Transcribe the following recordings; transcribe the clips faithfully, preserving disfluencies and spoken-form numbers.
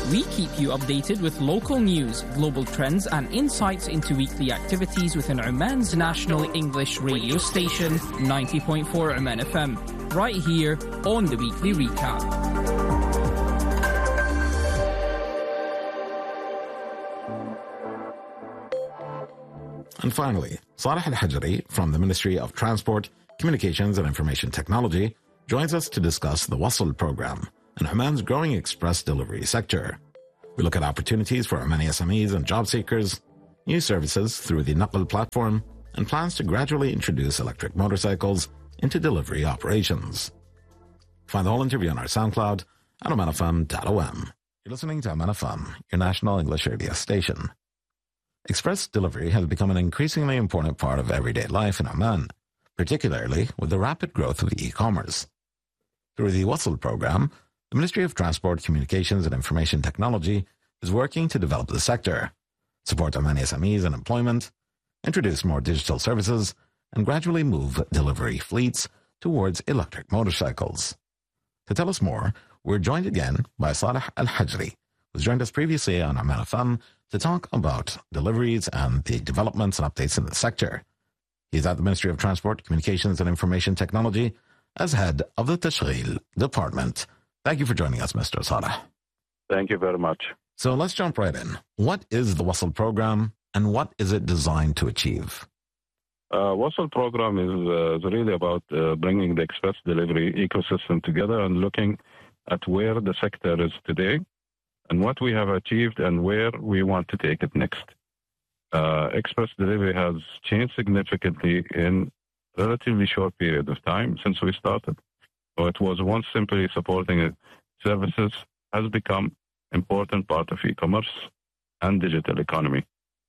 We keep you updated with local news, global trends, and insights into weekly activities within Oman's national English radio station, ninety point four Oman F M, right here on the Weekly Recap. And finally, Saleh Al-Hajri from the Ministry of Transport, Communications and Information Technology joins us to discuss the WASL program and Oman's growing express delivery sector. We look at opportunities for Omani S M Es and job seekers, new services through the Naql platform, and plans to gradually introduce electric motorcycles into delivery operations. Find the whole interview on our SoundCloud at oman f m dot o m. You're listening to Oman F M, your national English radio station. Express delivery has become an increasingly important part of everyday life in Oman, particularly with the rapid growth of e-commerce. Through the WASL program, the Ministry of Transport, Communications and Information Technology is working to develop the sector, support Omani S M Es and employment, introduce more digital services, and gradually move delivery fleets towards electric motorcycles. To tell us more, we're joined again by Saleh Al-Hajri, who's joined us previously on Oman F M to talk about deliveries and the developments and updates in the sector. He's at the Ministry of Transport, Communications and Information Technology as head of the Tashgheel department. Thank you for joining us, Mister Saleh. Thank you very much. So let's jump right in. What is the WASL program and what is it designed to achieve? Uh, WASL program is, uh, is really about uh, bringing the express delivery ecosystem together and looking at where the sector is today and what we have achieved and where we want to take it next. Uh, express delivery has changed significantly in a relatively short period of time since we started. So it was once simply supporting services, has become important part of e-commerce and digital economy.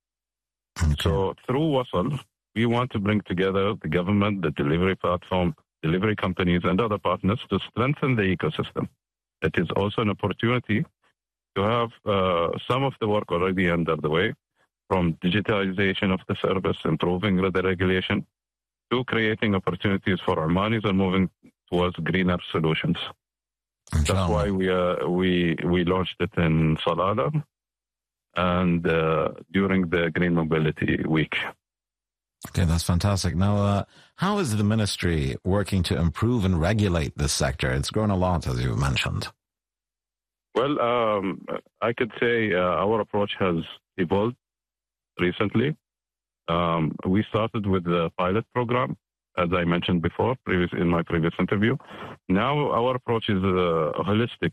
Okay. So through WASL, we want to bring together the government, the delivery platform, delivery companies, and other partners to strengthen the ecosystem. It is also an opportunity to have uh, some of the work already under the way, from digitalization of the service, improving the regulation, to creating opportunities for Omanis and moving towards greener solutions. That's why we uh, we we launched it in Salalah and uh, during the Green Mobility Week. Okay, that's fantastic. Now, uh, how is the ministry working to improve and regulate this sector? It's grown a lot, as you mentioned. Well, um, I could say uh, our approach has evolved recently. Um, we started with the pilot program, as I mentioned before, previous in my previous interview. Now our approach is uh, holistic.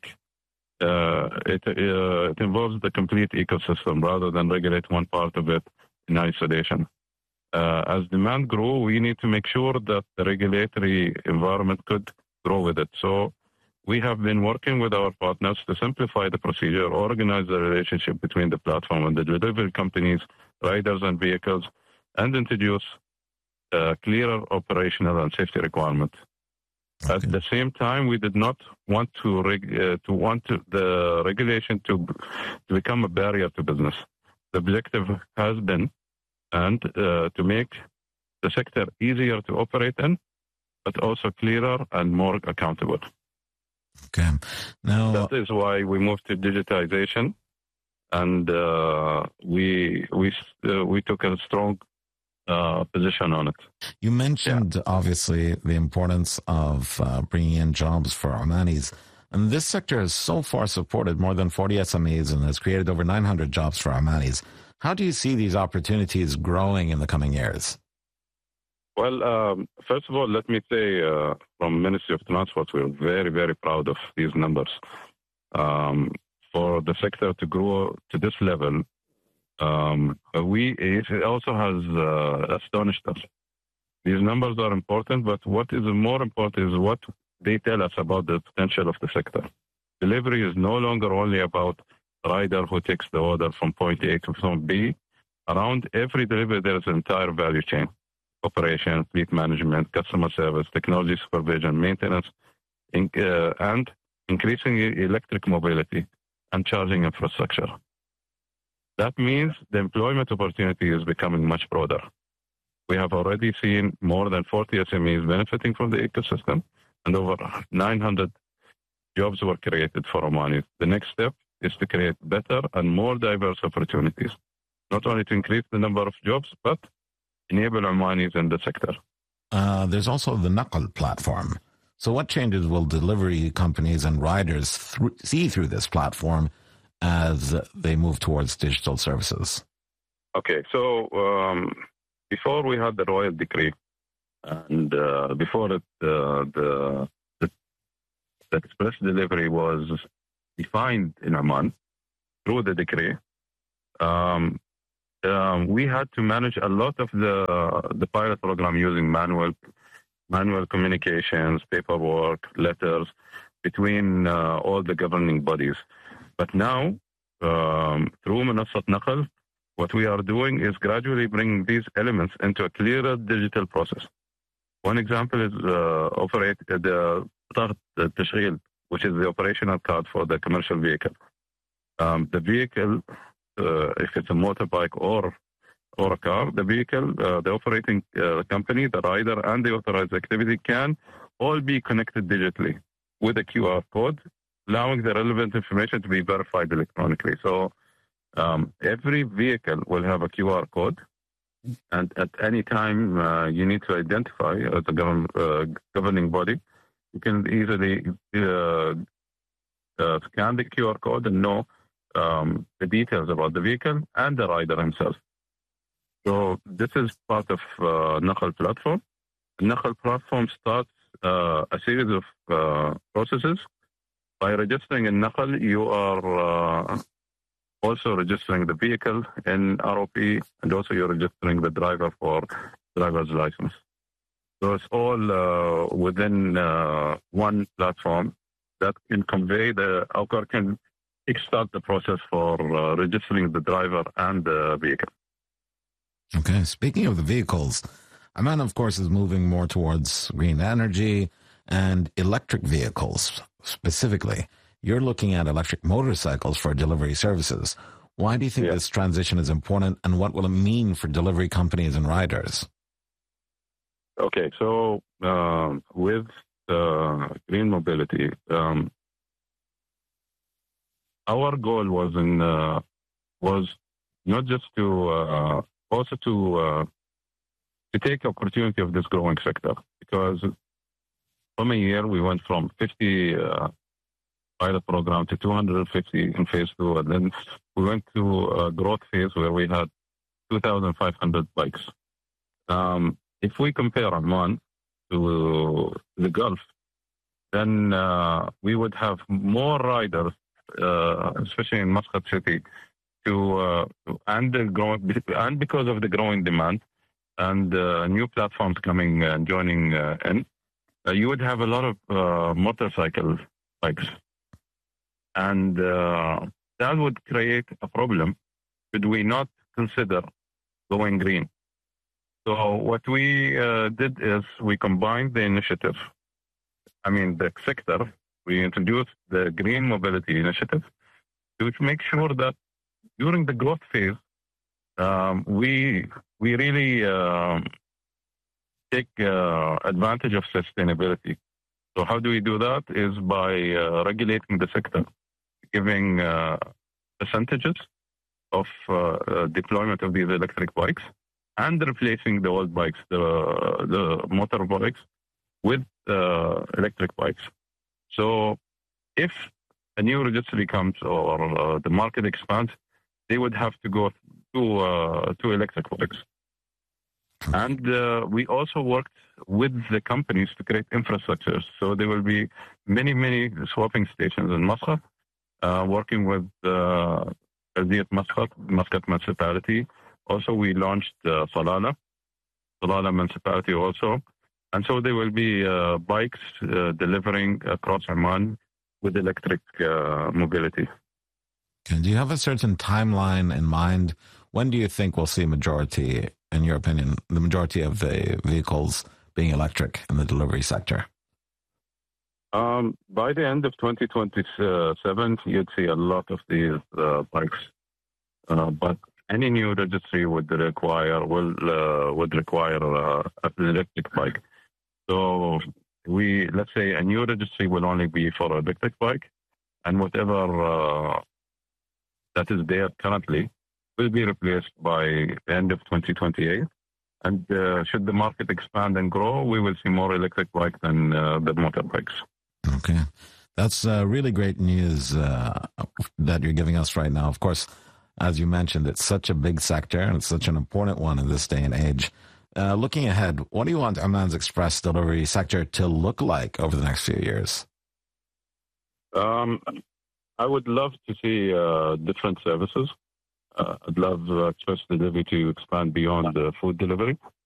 Uh, it, uh, it involves the complete ecosystem rather than regulate one part of it in isolation. Uh, as demand grows, we need to make sure that the regulatory environment could grow with it. So we have been working with our partners to simplify the procedure, organize the relationship between the platform and the delivery companies, riders and vehicles, and introduce uh, clearer operational and safety requirements. Okay. At the same time, we did not want to reg- uh, to want to, the regulation to, to become a barrier to business. The objective has been and uh, to make the sector easier to operate in, but also clearer and more accountable. Okay. Now that is why we moved to digitization, and uh, we we uh, we took a strong uh, position on it. You mentioned yeah. obviously the importance of uh, bringing in jobs for Omanis, and this sector has so far supported more than forty S M Es and has created over nine hundred jobs for Omanis. How do you see these opportunities growing in the coming years? Well, um, first of all, let me say uh, from Ministry of Transport, we're very, very proud of these numbers. Um, for the sector to grow to this level, um, we it also has uh, astonished us. These numbers are important, but what is more important is what they tell us about the potential of the sector. Delivery is no longer only about a rider who takes the order from point A to point B. Around every delivery, there is an entire value chain. Operation, fleet management, customer service, technology supervision, maintenance, in, uh, and increasing electric mobility and charging infrastructure. That means the employment opportunity is becoming much broader. We have already seen more than forty S M Es benefiting from the ecosystem, and over nine hundred jobs were created for Omanis. The next step is to create better and more diverse opportunities, not only to increase the number of jobs, but enable Omanis in the sector. Uh, there's also the Naql platform. So what changes will delivery companies and riders th- see through this platform as they move towards digital services? Okay, so um, before we had the royal decree, and uh, before it, uh, the, the, the express delivery was defined in Oman through the decree, um, um, we had to manage a lot of the the pilot program using manual manual communications, paperwork, letters between uh, all the governing bodies. But now, um, through Manassat Naql, what we are doing is gradually bringing these elements into a clearer digital process. One example is uh, operate uh, the Bطاقة التشغيل, which is the operational card for the commercial vehicle. Um, the vehicle, uh, if it's a motorbike or or a car, the vehicle, uh, the operating uh, company, the rider, and the authorized activity can all be connected digitally with a Q R code, allowing the relevant information to be verified electronically. So um, every vehicle will have a Q R code, and at any time uh, you need to identify as a govern, uh, governing body, you can easily uh, uh, scan the Q R code and know um, the details about the vehicle and the rider himself. So this is part of uh, Naql platform. Naql platform starts uh, a series of uh, processes. By registering in Naql, you are uh, also registering the vehicle in R O P, and also you're registering the driver for driver's license. So it's all uh, within uh, one platform that can convey the, or can kickstart the process for uh, registering the driver and the vehicle. Okay, speaking of the vehicles, Oman, of course, is moving more towards green energy and electric vehicles specifically. You're looking at electric motorcycles for delivery services. Why do you think yeah. this transition is important, and what will it mean for delivery companies and riders? Okay, so um, with uh, green mobility, um, our goal was in uh, was not just to uh, also to uh, to take opportunity of this growing sector, because from a year we went from fifty uh, pilot program to two hundred fifty in phase two, and then we went to a growth phase where we had two thousand five hundred bikes. Um, if we compare Oman to the Gulf, then uh, we would have more riders, uh, especially in Muscat city, to uh, and the growing, and because of the growing demand and uh, new platforms coming and joining uh, in, uh, you would have a lot of uh, motorcycle bikes, and uh, that would create a problem. Should we not consider going green? So what we uh, did is we combined the initiative. I mean, the sector. We introduced the Green Mobility Initiative to make sure that during the growth phase, um, we we really um, take uh, advantage of sustainability. So how do we do that? Is by uh, regulating the sector, giving uh, percentages of uh, uh, deployment of these electric bikes, and replacing the old bikes, the the motorbikes, with uh, electric bikes. So if a new registry comes or uh, the market expands, they would have to go to uh, to electric bikes. And uh, we also worked with the companies to create infrastructure. So there will be many, many swapping stations in Muscat, uh, working with uh, Aldiyat Muscat, Muscat Municipality. Also, we launched uh, Salala, Salala Municipality also. And so there will be uh, bikes uh, delivering across Oman with electric uh, mobility. Okay. Do you have a certain timeline in mind? When do you think we'll see majority, in your opinion, the majority of the vehicles being electric in the delivery sector? Um, by the end of twenty twenty-seven, you'd see a lot of these uh, bikes. Uh, but any new registry would require will uh, would require uh, an electric bike. So we let's say a new registry will only be for electric bike, and whatever uh, that is there currently will be replaced by the end of twenty twenty-eight. And uh, should the market expand and grow, we will see more electric bikes than uh, the motorbikes. Okay. That's uh, really great news uh, that you're giving us right now. Of course, as you mentioned, it's such a big sector and it's such an important one in this day and age. Uh, looking ahead, what do you want Oman's express delivery sector to look like over the next few years? Um, I would love to see uh, different services. Uh, I'd love uh, express delivery to expand beyond uh, food delivery.